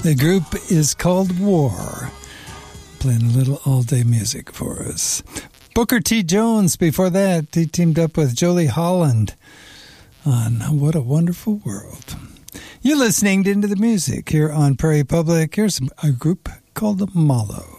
The group is called War. Playing a little all-day music for us. Booker T. Jones, before that, he teamed up with Jolie Holland on What a Wonderful World. You're listening to Into the Music here on Prairie Public. Here's a group called Malo.